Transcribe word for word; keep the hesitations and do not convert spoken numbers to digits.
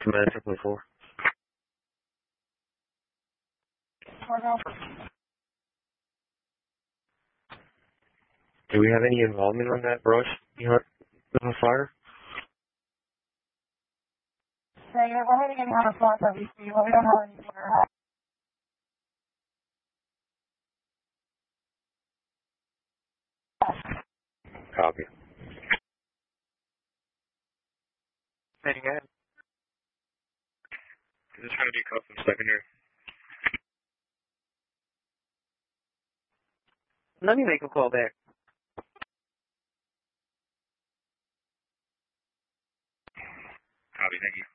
Command triple four. Do we have any involvement on that brush behind the fire? Negative, we're heading in on a spot that we see, but we don't have any fire. Copy. Heading ahead. Just trying to decouple from secondary. Let me make a call back. Copy, thank you.